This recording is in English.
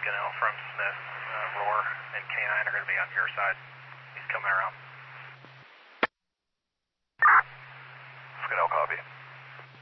Ganell from Smith, Roar, and K9 are going to be on your side. He's coming around.